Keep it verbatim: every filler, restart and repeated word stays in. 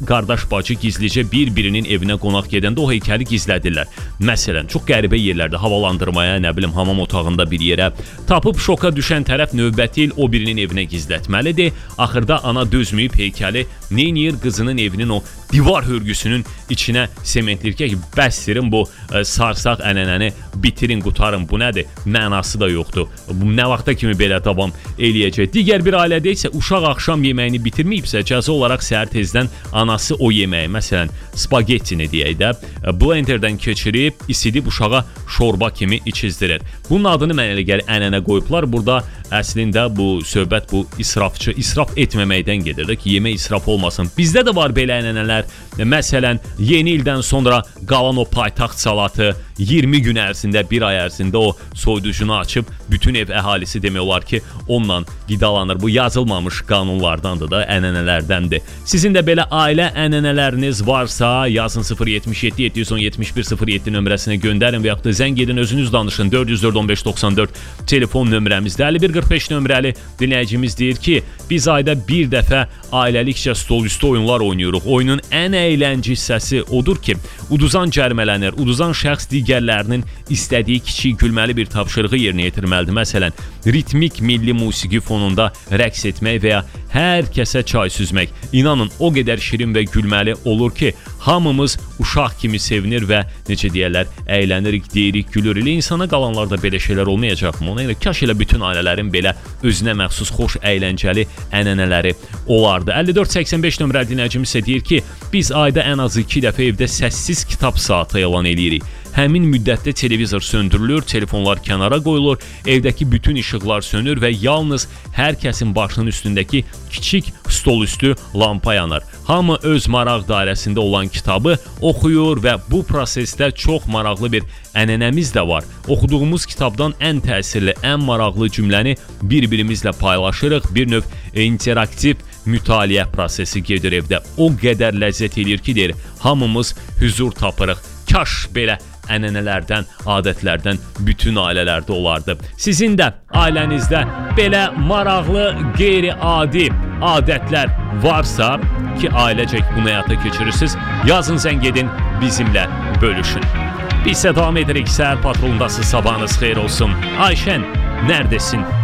qardaş bacı gizlicə bir-birinin evinə qonaq gedəndə o heykəli gizlədirlər. Məsələn, çox qəribə yerlərdə havalandırmaya, nə bilim, hamam otağında bir yerə tapıb şoka düşən tərəf növbəti il o birinin evinə gizlətməlidir. Axırda ana dözməyib heykəli neyniyir? Qızının evinin o divar hörgüsünün içinə sementlir ki, bəstirin bu e, sarsaq ənənəni bitirin, qutarın. Bu nədir? Mənası da yoxdur. Bu nə vaxta kimi belə davam eləyəcək? Digər bir ailədə isə uşaq axşam yeməyini bitirməyibsə, cəza olaraq səhər tezdən anası o yeməyi, məsələn, spagettini deyək də, blenderdən keçirib, isidib uşağa şorba kimi içizdirir. Bunun adını mənə elə gəlir ənənə qoyublar. Burada əslində bu söhbət bu israfçı, israf etməməkdən gedir də ki, yemək israf olmasın. Bizdə də var belə ənənələr. Məsələn, yeni ildən sonra qalan o paytaxt salatı iyirmi gün ərzində, bir ay ərzində o soyuducunu açıb bütün ev əhalisi demək olar ki, onunla qidalanır. Bu yazılmamış qanunlardandır da, ənənələrdəndir. Sizin də belə ailə ənənələriniz varsa, yazın sıfır yetmiş yeddi yeddi yüz on yetmiş bir sıfır yeddi nömrəsinə göndərin və yaxud da zəng edin, özünüz danışın. dörd yüz dörd on beş doxsan dörd telefon nömrəmizdə. əlli bir qırx beş nömrəli dinləyicimiz deyir ki, biz ayda bir dəfə ailəlikcə stol üstü oyunlar oynayırıq. Oyunun ən əylənceli hissəsi odur ki, uduzan cərmələnir. Uduzan şəxs digərlərinin istədiyi kiçik gülməli bir tapşırığı yerinə yetirməlidir. Məsələn, ritmik milli musiqi fonunda rəqs etmək və ya hər kəsə çay süzmək. İnanın, o qədər şirin və gülməli olur ki, hamımız uşaq kimi sevinir və necə deyərlər, əylənirik, deyirik, gülürük. İnsana qalanlarda belə şeylər olmayacaqmı? Ona görə kaş elə bütün ailələrin belə özünə məxsus xoş, əyləncəli ənənələri olardı. əlli dörd səksən beş nömrəli dinləyicimiz isə deyir ki, biz ayda ən az iki dəfə evdə səssiz kitab saatı elan eləyirik. Həmin müddətdə televizor söndürülür, telefonlar kənara qoyulur, evdəki bütün işıqlar sönür və yalnız hər kəsin başının üstündəki kiçik stol üstü lampa yanar. Hamı öz maraq dairəsində olan kitabı oxuyur və bu prosesdə çox maraqlı bir ənənəmiz də var. Oxuduğumuz kitabdan ən təsirli, ən maraqlı cümləni bir-birimizlə paylaşırıq. Bir növ interaktiv mütaliə prosesi gedir evdə. O qədər ləzzət eləyir ki, deyir, hamımız hüzur tapırıq. Kaş belə ənənələrdən, adətlərdən bütün ailələrdə olardı. Sizin də ailənizdə belə maraqlı, qeyri-adi adətlər varsa ki, ailecek bunu həyata keçirirsiniz, yazın, zəng edin, bizimlə bölüşün. Biz isə davam edirik. Səhər patrolundasınız, sabahınız xeyir olsun. Ayşən, neredesin?